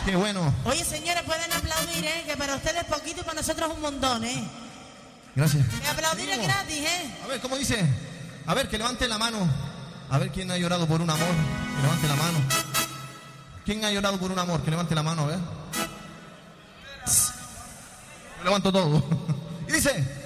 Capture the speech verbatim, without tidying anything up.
Qué bueno. Oye, señores, pueden aplaudir, ¿eh? Que para ustedes poquito y para nosotros un montón, ¿eh? Gracias. Que aplaudir es gratis, ¿eh? A ver, ¿cómo dice? A ver, que levante la mano. A ver, ¿quién ha llorado por un amor? Que levante la mano. ¿Quién ha llorado por un amor? Que levante la mano, a ver. Lo levanto todo. Y dice...